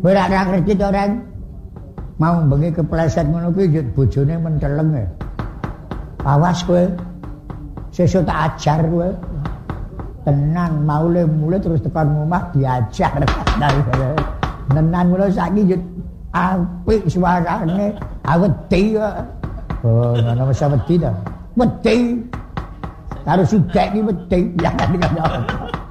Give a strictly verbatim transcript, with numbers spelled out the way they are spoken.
Ora ora ngerti to, Ren. Mau bengi kepleset ngono kuwi bojone menteleng e. Awas kowe. Sesuk tak ajar kowe. Tenan maule mulai terus tekan omah diajar. Tenan ngono saiki yo apik suarane, awedi kok. Oh, ngono wis wedi to. Wedi. Karo sugek iki wedi. Ya kan.